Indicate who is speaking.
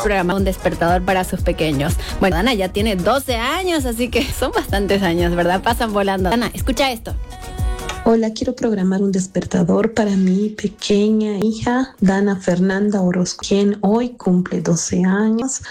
Speaker 1: programa un despertador para sus pequeños. Bueno, Dana ya tiene 12 años, así que son bastantes años, ¿verdad? Pasan volando. Dana, escucha esto.
Speaker 2: Hola, quiero programar un despertador para mi pequeña hija, Dana Fernanda Orozco, quien hoy cumple 12 años.